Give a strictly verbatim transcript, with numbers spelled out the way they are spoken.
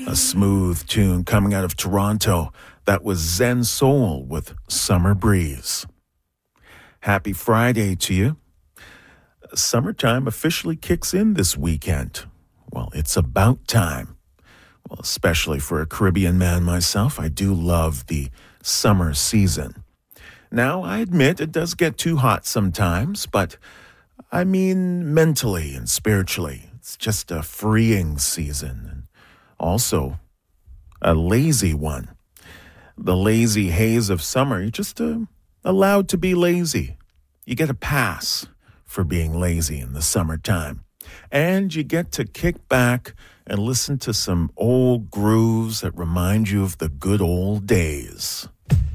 A smooth tune coming out of Toronto. That was Zen Soul with Summer Breeze. Happy Friday to you. Summertime officially kicks in this weekend. Well, it's about time. Well, especially for a Caribbean man myself, I do love the summer season. Now, I admit it does get too hot sometimes, but I mean mentally and spiritually. It's just a freeing season. And also, a lazy one. The lazy haze of summer, you're just uh, allowed to be lazy. You get a pass for being lazy in the summertime. And you get to kick back and listen to some old grooves that remind you of the good old days.